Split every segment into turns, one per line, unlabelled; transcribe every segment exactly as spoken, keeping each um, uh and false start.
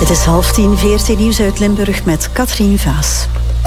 Het is half tien, V R T Nieuws uit Limburg met Katrien Vaas.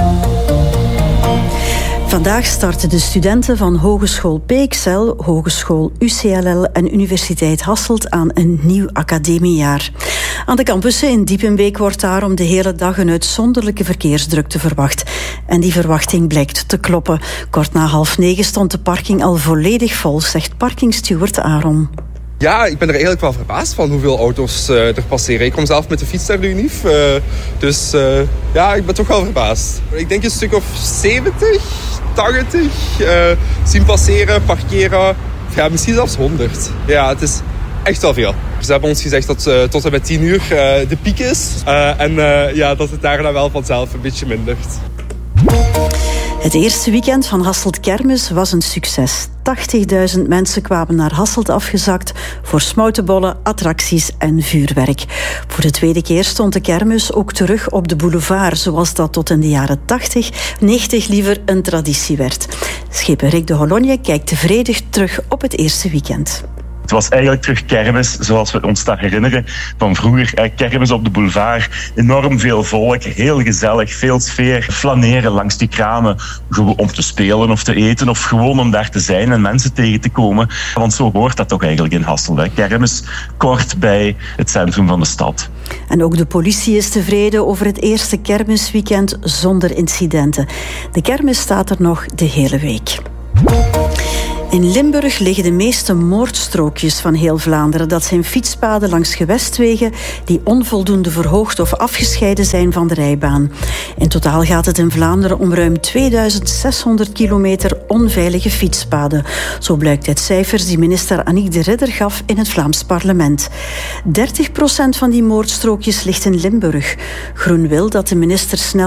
Vandaag starten de studenten van Hogeschool P X L, Hogeschool U C L L en Universiteit Hasselt aan een nieuw academiejaar. Aan de campussen in Diepenbeek wordt daarom de hele dag een uitzonderlijke verkeersdrukte verwacht. En die verwachting blijkt te kloppen. Kort na half negen stond de parking al volledig vol, zegt parkingsteward Aaron.
Ja, ik ben er eigenlijk wel verbaasd van hoeveel auto's uh, er passeren. Ik kom zelf met de fiets naar de Unief, uh, dus uh, ja, ik ben toch wel verbaasd. Ik denk een stuk of zeventig, tachtig uh, zien passeren, parkeren. Ja, misschien zelfs honderd. Ja, het is echt wel veel. Ze hebben ons gezegd dat uh, tot en met tien uur uh, de piek is. Uh, en uh, ja, dat het daarna wel vanzelf een beetje mindert.
Het eerste weekend van Hasselt Kermis was een succes. tachtigduizend mensen kwamen naar Hasselt afgezakt voor smoutenbollen, attracties en vuurwerk. Voor de tweede keer stond de kermis ook terug op de boulevard, zoals dat tot in de jaren tachtig, negentig liever een traditie werd. Schipper Rick de Hologne kijkt tevreden terug op het eerste weekend.
Het was eigenlijk terug kermis, zoals we ons dat herinneren van vroeger. Eh, kermis op de boulevard, enorm veel volk, heel gezellig, veel sfeer. Flaneren langs die kramen om te spelen of te eten of gewoon om daar te zijn en mensen tegen te komen. Want zo hoort dat toch eigenlijk in Hasselt. Hè? Kermis kort bij het centrum van de stad.
En ook de politie is tevreden over het eerste kermisweekend zonder incidenten. De kermis staat er nog de hele week. In Limburg liggen de meeste moordstrookjes van heel Vlaanderen. Dat zijn fietspaden langs gewestwegen die onvoldoende verhoogd of afgescheiden zijn van de rijbaan. In totaal gaat het in Vlaanderen om ruim tweeduizend zeshonderd kilometer onveilige fietspaden. Zo blijkt uit cijfers die minister Annick de Ridder gaf in het Vlaams parlement. dertig procent van die moordstrookjes ligt in Limburg. Groen wil dat de minister snel